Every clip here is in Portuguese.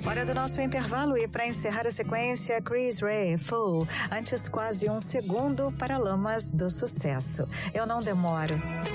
Hora do nosso intervalo e para encerrar a sequência, Chris Rea, Fool. Antes, quase um segundo para Lamas do Sucesso. Eu não demoro.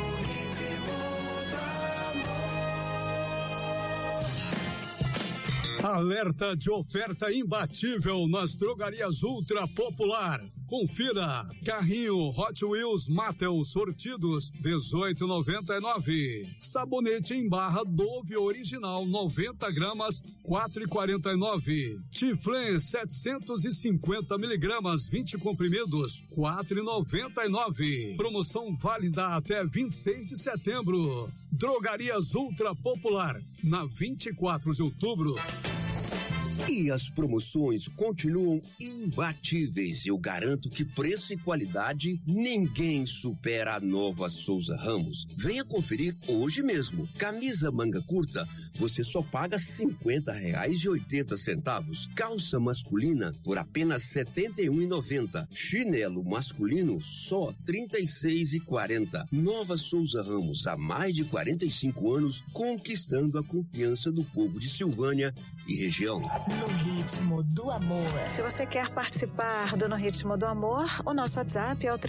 Alerta de oferta imbatível nas drogarias Ultra Popular. Confira: carrinho Hot Wheels Mattel sortidos R$18,99. Sabonete em barra Dove original 90 gramas 4,49. Tiflen 750 miligramas 20 comprimidos 4,99. Promoção válida até 26 de setembro. Drogarias Ultra Popular, na 24 de outubro. E as promoções continuam imbatíveis. Eu garanto que preço e qualidade ninguém supera a Nova Souza Ramos. Venha conferir hoje mesmo. Camisa manga curta, você só paga R$50,80. Calça masculina por apenas R$71,90. Chinelo masculino só R$36,40. Nova Souza Ramos, há mais de 45 anos, conquistando a confiança do povo de Silvânia e região. No Ritmo do Amor. Se você quer participar do No Ritmo do Amor, o nosso WhatsApp é o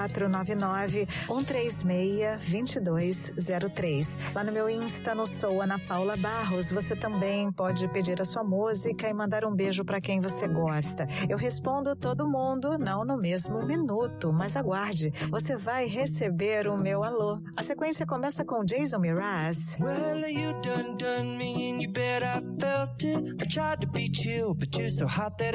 3499-136-2203. Lá no meu Insta, no Sou Ana Paula Barros, você também pode pedir a sua música e mandar um beijo para quem você gosta. Eu respondo todo mundo, não no mesmo minuto, mas aguarde, você vai receber o meu alô. A sequência começa com Jason Mraz. Well, you done me and you bet I felt it. I tried to be chill, but you're so hot that